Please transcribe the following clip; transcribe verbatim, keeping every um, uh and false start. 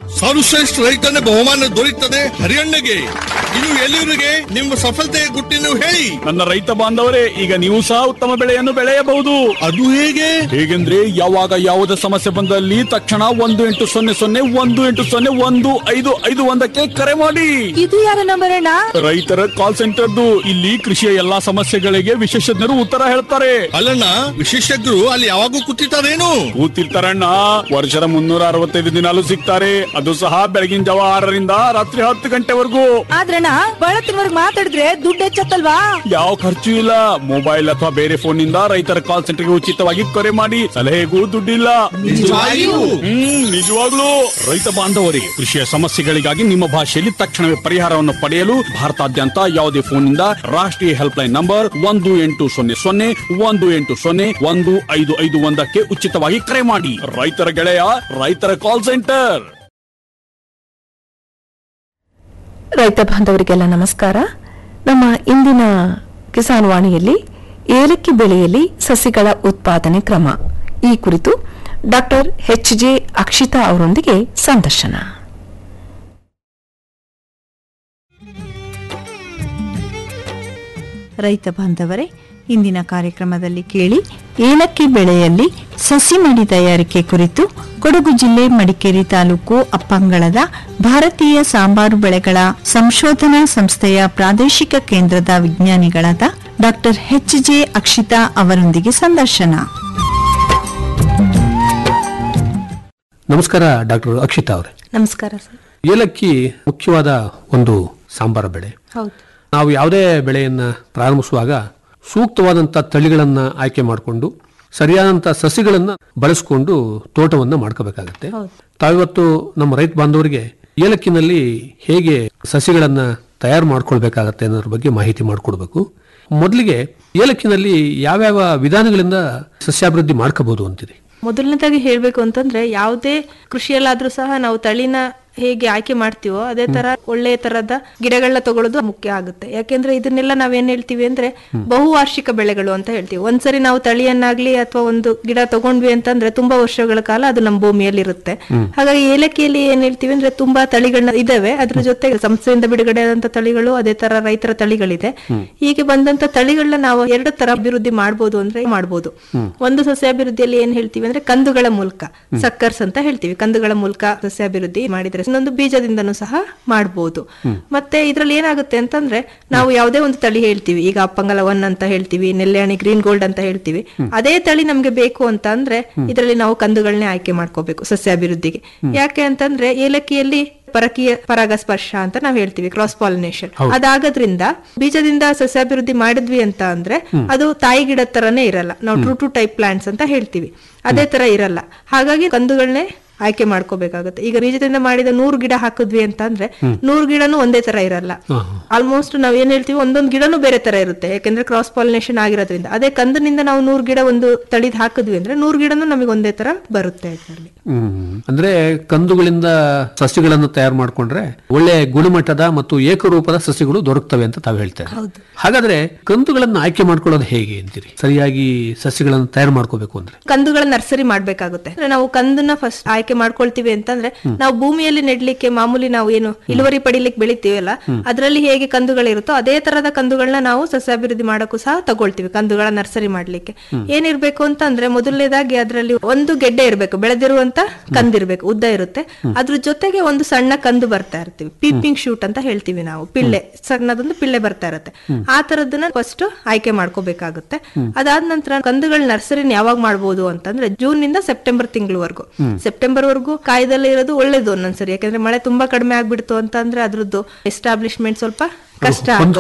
ಸರ್ವಶ್ರೇಷ್ಠ ರೈತನ ಬಹುಮಾನ ದೊರೆಯುತ್ತದೆ ಹರಿಯಣ್ಣಗೆ. ಇದು ಎಲ್ಲಿವರೆಗೆ ನಿಮ್ಮ ಸಫಲತೆಯ ಗುಟ್ಟಿನ ಹೇಳಿ. ನನ್ನ ರೈತ ಬಾಂಧವರೇ, ಈಗ ನೀವು ಸಹ ಉತ್ತಮ ಬೆಳೆಯನ್ನು ಬೆಳೆಯಬಹುದು. ಅದು ಹೇಗೆ? ಹೇಗೆಂದ್ರೆ ಯಾವಾಗ ಯಾವುದೇ ಸಮಸ್ಯೆ ಬಂದಲ್ಲಿ ತಕ್ಷಣ ಒಂದು ಎಂಟು ಸೊನ್ನೆ ಸೊನ್ನೆ ಒಂದು ಎಂಟು ಸೊನ್ನೆ ಒಂದು ಐದು ಐದು ಒಂದಕ್ಕೆ ಕರೆ ಮಾಡಿ. ಇದು ಯಾರ ನಂಬರ್ ಅಣ್ಣ? ರೈತರ ಕಾಲ್ ಸೆಂಟರ್ದು. ಇಲ್ಲಿ ಕೃಷಿಯ ಎಲ್ಲಾ ಸಮಸ್ಯೆಗಳಿಗೆ ವಿಶೇಷಜ್ಞರು ಉತ್ತರ ಹೇಳ್ತಾರೆ. ಅಲ್ಲಣ್ಣ, ವಿಶೇಷಜ್ಞರು ಅಲ್ಲಿ ಯಾವಾಗೂ ಕೂತಿರ್ತಾರೇನು? ಕೂತಿರ್ತಾರಣ್ಣ. ವರ್ಷದ ಮುನ್ನೂರ ಅರವತ್ತೈದು ದಿನಾಲು ಸಿಗ್ತಾರೆ. ಅದು ಸಹ ಬೆಳಗಿನ ಜಾವ ಆರರಿಂದ ರಾತ್ರಿ ಹತ್ತು ಗಂಟೆವರೆಗೂ. ಆದ್ರಣ್ಣ ಬಳತ್ತಿನವರೆಗೆ ಮಾತಾಡಿದ್ರೆ ದುಡ್ಡು ಹೆಚ್ಚತ್ತಲ್ವಾ? ಯಾವ ಖರ್ಚು ಇಲ್ಲ. ಮೊಬೈಲ್ ಅಥವಾ ಬೇರೆ ಫೋನ್ ನಿಂದ ರೈತರ ಕಾಲ್ ಸೆಂಟರ್ಗೆ ಉಚಿತವಾಗಿ ಕರೆ ಮಾಡಿ. ಸಲಹೆಗೂ ದುಡ್ಡಿಲ್ಲ. ಹ್ಮ್ ನಿಜವಾಗ್ಲೂ. ರೈತ ಬಾಂಧವರೇ, ಕೃಷಿಯ ಸಮಸ್ಯೆಗಳಿಗಾಗಿ ನಿಮ್ಮ ಭಾಷೆಯಲ್ಲಿ ತಕ್ಷಣವೇ ಪರಿಹಾರವನ್ನು ಪಡೆಯಲು ಭಾರತಾದ್ಯಂತ ಯಾವುದೇ ಫೋನ್ ನಿಂದ ರಾಷ್ಟ್ರೀಯ ಹೆಲ್ಪ್ ಲೈನ್ ನಂಬರ್ ಒಂದು ಎಂಟು ಸೊನ್ನೆ ಸೊನ್ನೆ ಒಂದು ಎಂಟು ಸೊನ್ನೆ ಒಂದು ಐದು ಐದು ಒಂದಕ್ಕೆ ಉಚಿತವಾಗಿ ಕರೆ ಮಾಡಿ. ರೈತರ ಗೆಳೆಯ ರೈತರ ಕಾಲ್ ಸೆಂಟರ್. ರೈತ ಬಾಂಧವರಿಗೆಲ್ಲ ನಮಸ್ಕಾರ. ನಮ್ಮ ಇಂದಿನ ಕಿಸಾನ್ ವಾಣಿಯಲ್ಲಿ ಏಲಕ್ಕಿ ಬೆಳೆಯಲ್ಲಿ ಸಸಿಗಳ ಉತ್ಪಾದನೆ ಕ್ರಮ ಈ ಕುರಿತು ಡಾಕ್ಟರ್ ಎಚ್ ಜೆ ಅಕ್ಷಿತಾ ಅವರೊಂದಿಗೆ ಸಂದರ್ಶನ. ರೈತ ಬಾಂಧವರೇ, ಇಂದಿನ ಕಾರ್ಯಕ್ರಮದಲ್ಲಿ ಕೇಳಿ ಏಲಕ್ಕಿ ಬೆಳೆಯಲ್ಲಿ ಸಸಿ ಮಡಿ ತಯಾರಿಕೆ ಕುರಿತು ಕೊಡಗು ಜಿಲ್ಲೆ ಮಡಿಕೇರಿ ತಾಲೂಕು ಅಪ್ಪಂಗಳದ ಭಾರತೀಯ ಸಾಂಬಾರು ಬೆಳೆಗಳ ಸಂಶೋಧನಾ ಸಂಸ್ಥೆಯ ಪ್ರಾದೇಶಿಕ ಕೇಂದ್ರದ ವಿಜ್ಞಾನಿಗಳಾದ ಡಾಕ್ಟರ್ ಎಚ್ ಜೆ ಅಕ್ಷಿತಾ ಅವರೊಂದಿಗೆ ಸಂದರ್ಶನ. ನಮಸ್ಕಾರ ಡಾಕ್ಟರ್ ಅಕ್ಷಿತಾ ಅವರೇ. ನಮಸ್ಕಾರ ಸರ್. ಏಲಕ್ಕಿ ಮುಖ್ಯವಾದ ಒಂದು ಸಾಂಬಾರ ಬೆಳೆ. ಹೌದು. ನಾವು ಯಾವುದೇ ಬೆಳೆಯನ್ನ ಪ್ರಾರಂಭಿಸುವಾಗ ಸೂಕ್ತವಾದಂಥ ತಳಿಗಳನ್ನ ಆಯ್ಕೆ ಮಾಡಿಕೊಂಡು ಸರಿಯಾದಂಥ ಸಸಿಗಳನ್ನ ಬಳಸಿಕೊಂಡು ತೋಟವನ್ನ ಮಾಡ್ಕೋಬೇಕಾಗತ್ತೆ. ತಾವಿವತ್ತು ನಮ್ಮ ರೈತ ಬಾಂಧವರಿಗೆ ಏಲಕ್ಕಿನಲ್ಲಿ ಹೇಗೆ ಸಸಿಗಳನ್ನ ತಯಾರು ಮಾಡ್ಕೊಳ್ಬೇಕಾಗತ್ತೆ ಅನ್ನೋದ್ರ ಬಗ್ಗೆ ಮಾಹಿತಿ ಮಾಡಿಕೊಡ್ಬೇಕು. ಮೊದಲಿಗೆ ಏಲಕ್ಕಿನಲ್ಲಿ ಯಾವ್ಯಾವ ವಿಧಾನಗಳಿಂದ ಸಸ್ಯಾಭಿವೃದ್ಧಿ ಮಾಡ್ಕೋಬಹುದು ಅಂತೀರಿ? ಮೊದಲನೇದಾಗಿ ಹೇಳ್ಬೇಕು ಅಂತಂದ್ರೆ ಯಾವುದೇ ಕೃಷಿಯಲ್ಲಾದ್ರೂ ಸಹ ನಾವು ತಳಿನ ಹೇಗೆ ಆಯ್ಕೆ ಮಾಡ್ತೀವೋ ಅದೇ ತರ ಒಳ್ಳೆಯ ತರದ ಗಿಡಗಳನ್ನ ತಗೊಳ್ಳೋದು ಮುಖ್ಯ ಆಗುತ್ತೆ. ಯಾಕೆಂದ್ರೆ ಇದನ್ನೆಲ್ಲ ನಾವೇನ್ ಹೇಳ್ತೀವಿ ಅಂದ್ರೆ ಬಹುವಾರ್ಷಿಕ ಬೆಳೆಗಳು ಅಂತ ಹೇಳ್ತೀವಿ. ಒಂದ್ಸರಿ ನಾವು ತಳಿಯನ್ನಾಗ್ಲಿ ಅಥವಾ ಒಂದು ಗಿಡ ತಗೊಂಡ್ವಿ ಅಂತಂದ್ರೆ ತುಂಬಾ ವರ್ಷಗಳ ಕಾಲ ಅದು ನಮ್ಮ ಭೂಮಿಯಲ್ಲಿ ಇರುತ್ತೆ. ಹಾಗಾಗಿ ಏಲಕ್ಕಿಯಲ್ಲಿ ಏನ್ ಹೇಳ್ತೀವಿ ಅಂದ್ರೆ ತುಂಬಾ ತಳಿಗಳನ್ನ ಇದಾವೆ. ಅದ್ರ ಜೊತೆ ಸಂಸ್ಥೆಯಿಂದ ಬಿಡುಗಡೆ ಆದಂತ ತಳಿಗಳು, ಅದೇ ತರ ರೈತರ ತಳಿಗಳಿದೆ. ಹೀಗೆ ಬಂದಂತ ತಳಿಗಳನ್ನ ನಾವು ಎರಡು ತರ ಅಭಿವೃದ್ಧಿ ಮಾಡ್ಬೋದು ಅಂದ್ರೆ ಮಾಡ್ಬೋದು. ಒಂದು ಸಸ್ಯಾಭಿವೃದ್ಧಿಯಲ್ಲಿ ಏನ್ ಹೇಳ್ತೀವಿ ಅಂದ್ರೆ ಕಂದುಗಳ ಮೂಲಕ, ಸಕ್ಕರ್ಸ್ ಅಂತ ಹೇಳ್ತೀವಿ, ಕಂದುಗಳ ಮೂಲಕ ಸಸ್ಯಾಭಿವೃದ್ಧಿ ಮಾಡಿದ್ರೆ ಇನ್ನೊಂದು ಬೀಜದಿಂದನೂ ಸಹ ಮಾಡಬಹುದು. ಮತ್ತೆ ಇದ್ರಲ್ಲಿ ಏನಾಗುತ್ತೆ ಅಂತಂದ್ರೆ ನಾವು ಯಾವುದೇ ಒಂದು ತಳಿ ಹೇಳ್ತೀವಿ, ಈಗ ಅಪ್ಪಂಗಲ ಒನ್ ಅಂತ ಹೇಳ್ತೀವಿ, ನೆಲ್ಲೆಹಣಿ ಗ್ರೀನ್ ಗೋಲ್ಡ್ ಅಂತ ಹೇಳ್ತೀವಿ. ಅದೇ ತಳಿ ನಮ್ಗೆ ಬೇಕು ಅಂತ ಅಂದ್ರೆ ಇದರಲ್ಲಿ ನಾವು ಕಂದುಗಳನ್ನೇ ಆಯ್ಕೆ ಮಾಡ್ಕೋಬೇಕು ಸಸ್ಯಾಭಿವೃದ್ಧಿಗೆ. ಯಾಕೆ ಅಂತಂದ್ರೆ ಏಲಕ್ಕಿಯಲ್ಲಿ ಪರಕೀಯ ಪರಾಗಸ್ಪರ್ಶ ಅಂತ ನಾವ್ ಹೇಳ್ತೀವಿ, ಕ್ರಾಸ್ ಪಾಲಿನೇಷನ್ ಅದಾಗೋದ್ರಿಂದ ಬೀಜದಿಂದ ಸಸ್ಯಾಭಿವೃದ್ಧಿ ಮಾಡಿದ್ವಿ ಅಂತ ಅಂದ್ರೆ ಅದು ತಾಯಿ ಗಿಡ ತರನೇ ಇರಲ್ಲ. ನಾವು ಟ್ರೂ ಟು ಟೈಪ್ ಪ್ಲಾಂಟ್ಸ್ ಅಂತ ಹೇಳ್ತೀವಿ, ಅದೇ ತರ ಇರಲ್ಲ. ಹಾಗಾಗಿ ಕಂದುಗಳನ್ನೇ ಆಯ್ಕೆ ಮಾಡ್ಕೋಬೇಕಾಗುತ್ತೆ. ಈಗ ಬೀಜದಿಂದ ಮಾಡಿದ ನೂರು ಗಿಡ ಹಾಕಿದ್ವಿ ಅಂತ ಅಂದ್ರೆ ನೂರು ಗಿಡನು ಒಂದೇ ತರ ಇರಲ್ಲ. ಆಲ್ಮೋಸ್ಟ್ ನಾವ್ ಏನ್ ಹೇಳ್ತೀವಿ ಒಂದೊಂದು ಗಿಡನು ಬೇರೆ ತರ ಇರುತ್ತೆ, ಯಾಕಂದ್ರೆ ಕ್ರಾಸ್ ಪಾಲಿನೇಷನ್ ಆಗಿರೋದ್ರಿಂದ. ಅದೇ ಕಂದಿನಿಂದ ನಾವು ನೂರು ಗಿಡ ಒಂದು ತಳಿದ್ ಹಾಕಿದ್ವಿ ಅಂದ್ರೆ ನೂರು ಗಿಡನು ನಮಗೆ ಒಂದೇ ತರ ಬರುತ್ತೆ ಇದರಲ್ಲಿ. ಅಂದ್ರೆ ಕಂದುಗಳಿಂದ ಸಸಿಗಳನ್ನು ತಯಾರು ಮಾಡ್ಕೊಂಡ್ರೆ ಒಳ್ಳೆ ಗುಣಮಟ್ಟದ ಮತ್ತು ಏಕರೂಪದ ಸಸಿಗಳು ದೊರಕ್ತವೆ ಅಂತ ತಾವು ಹೇಳ್ತಾರೆ. ಹಾಗಾದ್ರೆ ಕಂದುಗಳನ್ನ ಆಯ್ಕೆ ಮಾಡ್ಕೊಳ್ಳೋದು ಹೇಗೆ ಅಂತೀರಿ? ಸರಿಯಾಗಿ ಸಸಿಗಳನ್ನು ತಯಾರು ಮಾಡ್ಕೋಬೇಕು ಅಂದ್ರೆ ಕಂದುಗಳ ನರ್ಸರಿ ಮಾಡ್ಬೇಕಾಗುತ್ತೆ. ನಾವು ಕಂದನ್ನ ಫಸ್ಟ್ ಆಯ್ಕೆ ಮಾಡ್ಕೊಳ್ತೀವಿ ಅಂತಂದ್ರೆ ನಾವು ಭೂಮಿಯಲ್ಲಿ ನೆಡ್ಲಿಕ್ಕೆ ಮಾಮೂಲಿ ನಾವು ಏನು ಇಳುವರಿ ಪಡಿಲಿಕ್ಕೆ ಬೆಳಿತೀವಲ್ಲ ಅದರಲ್ಲಿ ಹೇಗೆ ಕಂದುಗಳಿರುತ್ತೋ ಅದೇ ತರದ ಕಂದುಗಳನ್ನ ನಾವು ಸಸ್ಯಾಭಿವೃದ್ಧಿ ಮಾಡಕ್ಕೂ ಸಹ ತಗೊಳ್ತೀವಿ. ಕಂದುಗಳ ನರ್ಸರಿ ಮಾಡ್ಲಿಕ್ಕೆ ಏನಿರ್ಬೇಕು ಅಂತ ಅಂದ್ರೆ ಮೊದಲನೇದಾಗಿ ಅದರಲ್ಲಿ ಒಂದು ಗೆಡ್ಡೆ ಇರ್ಬೇಕು, ಬೆಳೆದಿರುವಂತ ಕಂದಿರ್ಬೇಕು, ಉದ್ದ ಇರುತ್ತೆ. ಅದ್ರ ಜೊತೆಗೆ ಒಂದು ಸಣ್ಣ ಕಂದು ಬರ್ತಾ ಇರ್ತೀವಿ, ಪೀಪಿಂಗ್ ಶೂಟ್ ಅಂತ ಹೇಳ್ತೀವಿ ನಾವು, ಪಿಳ್ಳೆ ಸಣ್ಣದೊಂದು ಪಿಳ್ಳೆ ಬರ್ತಾ ಇರುತ್ತೆ. ಆ ತರದನ್ನ ಫಸ್ಟ್ ಆಯ್ಕೆ ಮಾಡ್ಕೋಬೇಕಾಗುತ್ತೆ. ಅದಾದ ನಂತರ ಕಂದುಗಳ ನರ್ಸರಿನ ಯಾವಾಗ ಮಾಡ್ಬೋದು ಅಂತಂದ್ರೆ ಜೂನ್ ನಿಂದ ಸೆಪ್ಟೆಂಬರ್ ತಿಂಗಳವರೆಗೂ. ಸೆಪ್ಟೆಂಬರ್ ವರೆಗೂ ಕಾಯ್ದಲ್ಲೇ ಇರೋದು ಒಳ್ಳೇದು ಒಂದೊಂದ್ಸರಿ, ಯಾಕಂದ್ರೆ ಮಳೆ ತುಂಬಾ ಕಡಿಮೆ ಆಗ್ಬಿಡ್ತು ಅಂತ ಅಂದ್ರೆ ಅದ್ರದ್ದು ಎಸ್ಟಾಬ್ಲಿಷ್ಮೆಂಟ್ ಸ್ವಲ್ಪ ಕಷ್ಟ ಆಗುತ್ತೆ.